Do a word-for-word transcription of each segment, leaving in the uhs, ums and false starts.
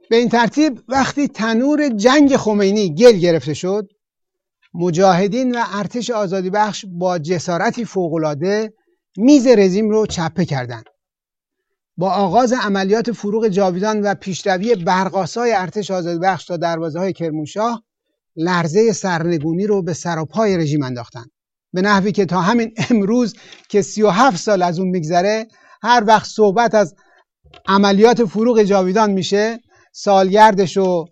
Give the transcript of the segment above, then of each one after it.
به این ترتیب وقتی تنور جنگ خمینی گل گرفته شد، مجاهدین و ارتش آزادی بخش با جسارتی فوق‌العاده میز رژیم رو چپه کردند. با آغاز عملیات فروغ جاویدان و پیشروی برق‌آسای ارتش آزادی بخش تا دروازه‌های کرمانشاه، لرزه سرنگونی رو به سر و پای رژیم انداختن، به نحوی که تا همین امروز که سی و هفت سال از اون میگذره، هر وقت صحبت از عملیات فروغ جاویدان میشه، سالگردش و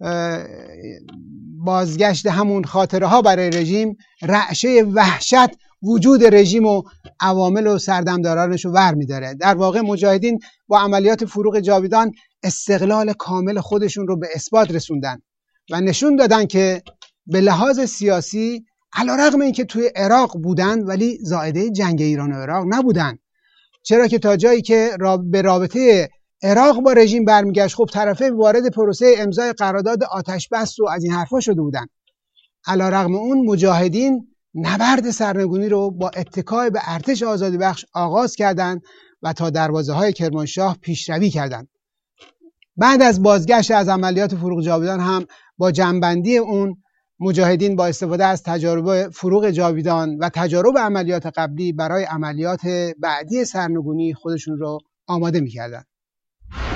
بازگشت همون خاطره ها برای رژیم، رعشه وحشت وجود رژیم و عوامل و سردمدارانش رو ور میداره. در واقع مجاهدین با عملیات فروغ جاویدان استقلال کامل خودشون رو به اثبات رسوندن و نشون دادن که به لحاظ سیاسی علیرغم اینکه توی عراق بودن ولی زائده جنگ ایران و عراق نبودن، چرا که تا جایی که به رابطه عراق با رژیم برمیگشت، خب طرفین وارد پروسه امضای قرارداد آتش بس و از این حرفا شده بودن. علیرغم اون مجاهدین نبرد سرنگونی رو با اتکای به ارتش آزادی بخش آغاز کردند و تا دروازه های کرمانشاه پیشروی کردند. بعد از بازگشت از عملیات فروغ جاویدان هم با جنبندی اون، مجاهدین با استفاده از تجارب فروغ جاویدان و تجارب عملیات قبلی برای عملیات بعدی سرنگونی خودشون رو آماده می‌کردند.